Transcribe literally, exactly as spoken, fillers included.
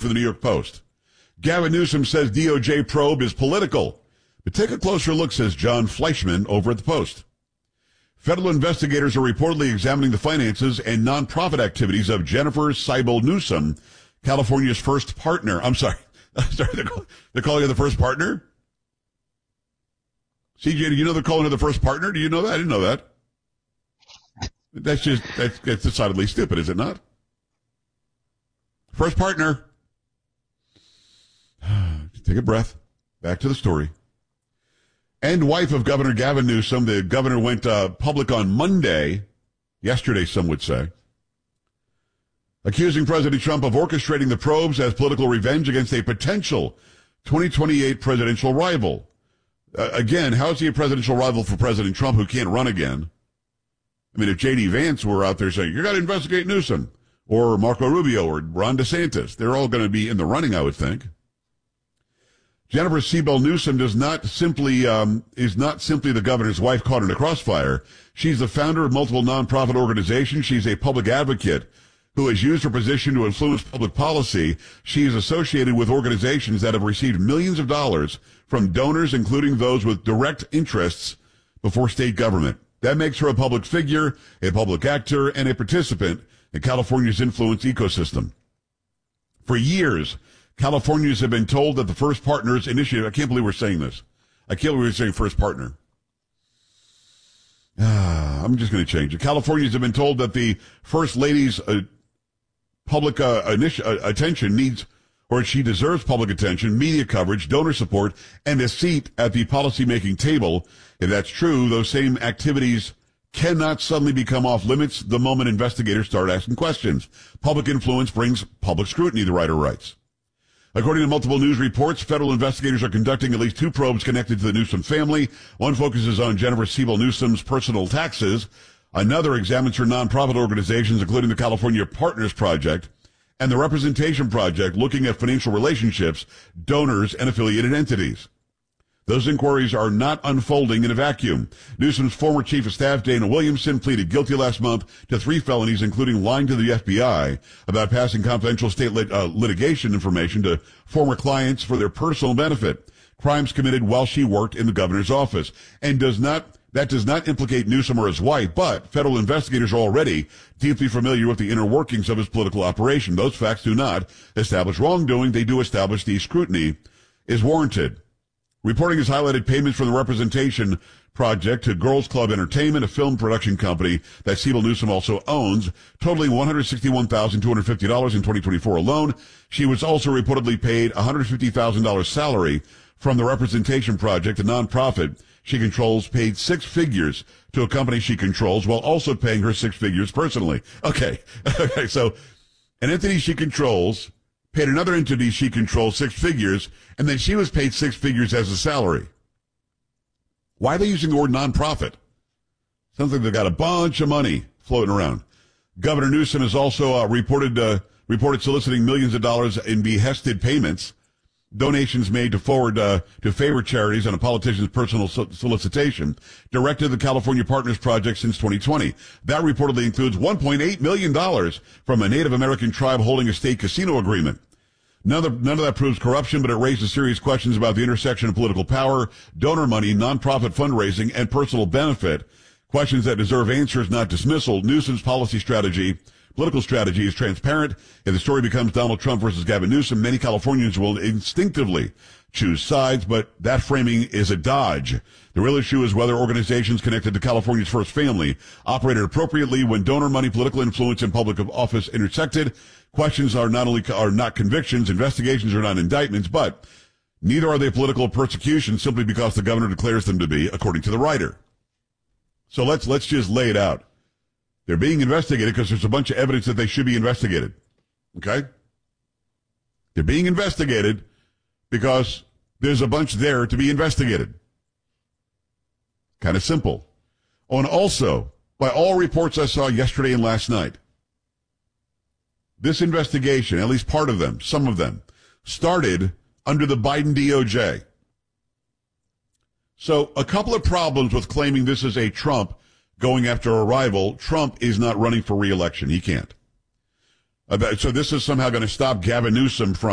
for the New York Post. Gavin Newsom says D O J probe is political. But take a closer look, says John Fleischman over at the Post. Federal investigators are reportedly examining the finances and nonprofit activities of Jennifer Seibel Newsom, California's first partner. I'm sorry. sorry they're, call, they're calling her the first partner? C J, do you know they're calling her the first partner? Do you know that? I didn't know that. That's just, that's, that's decidedly stupid, is it not? First partner. Take a breath. Back to the story. And wife of Governor Gavin Newsom, the governor went uh, public on Monday, yesterday some would say, accusing President Trump of orchestrating the probes as political revenge against a potential twenty twenty-eight presidential rival. Uh, again, how is he a presidential rival for President Trump who can't run again? I mean, if J D Vance were out there saying, you got to investigate Newsom, or Marco Rubio, or Ron DeSantis, they're all going to be in the running, I would think. Jennifer Seibel Newsom does not simply um, is not simply the governor's wife caught in a crossfire. She's the founder of multiple nonprofit organizations. She's a public advocate who has used her position to influence public policy. She is associated with organizations that have received millions of dollars from donors, including those with direct interests before state government. That makes her a public figure, a public actor, and a participant in California's influence ecosystem. For years, Californians have been told that the First Partners Initiative, I can't believe we're saying this. I can't believe we're saying First Partner. Ah, I'm just going to change it. Californians have been told that the First Lady's uh, public uh, initi- uh, attention needs, or she deserves public attention, media coverage, donor support, and a seat at the policymaking table. If that's true, those same activities cannot suddenly become off limits the moment investigators start asking questions. Public influence brings public scrutiny, the writer writes. According to multiple news reports, federal investigators are conducting at least two probes connected to the Newsom family. One focuses on Jennifer Seibel Newsom's personal taxes. Another examines her nonprofit organizations, including the California Partners Project and the Representation Project, looking at financial relationships, donors, and affiliated entities. Those inquiries are not unfolding in a vacuum. Newsom's former chief of staff, Dana Williamson, pleaded guilty last month to three felonies, including lying to the F B I about passing confidential state lit, uh, litigation information to former clients for their personal benefit, crimes committed while she worked in the governor's office. And does not that does not implicate Newsom or his wife, but federal investigators are already deeply familiar with the inner workings of his political operation. Those facts do not establish wrongdoing. They do establish the scrutiny is warranted. Reporting has highlighted payments from the Representation Project to Girls Club Entertainment, a film production company that Seibel Newsom also owns, totaling one hundred sixty-one thousand two hundred fifty dollars in twenty twenty-four alone. She was also reportedly paid one hundred fifty thousand dollars salary from the Representation Project, a nonprofit she controls, paid six figures to a company she controls while also paying her six figures personally. Okay. Okay. So an entity she controls paid another entity she controls six figures, and then she was paid six figures as a salary. Why are they using the word nonprofit? Sounds like they've got a bunch of money floating around. Governor Newsom has also uh, reported uh, reported soliciting millions of dollars in behested payments, donations made to forward uh, to favor charities on a politician's personal so- solicitation, directed to the California Partners Project since twenty twenty. That reportedly includes one point eight million dollars from a Native American tribe holding a state casino agreement. None of, none of that proves corruption, but it raises serious questions about the intersection of political power, donor money, nonprofit fundraising, and personal benefit. Questions that deserve answers, not dismissal. Newsom's policy strategy, political strategy, is transparent. If the story becomes Donald Trump versus Gavin Newsom, many Californians will instinctively choose sides, but that framing is a dodge. The real issue is whether organizations connected to California's first family operated appropriately when donor money, political influence, and public office intersected. Questions are not only are not convictions, investigations are not indictments, but neither are they political persecution simply because the governor declares them to be, according to the writer. So let's let's just lay it out. They're being investigated because there's a bunch of evidence that they should be investigated. Okay? They're being investigated because there's a bunch there to be investigated. Kind of simple. Oh, and also, by all reports I saw yesterday and last night, this investigation, at least part of them, some of them, started under the Biden D O J. So a couple of problems with claiming this is a Trump going after a rival. Trump is not running for re-election. He can't. So this is somehow going to stop Gavin Newsom from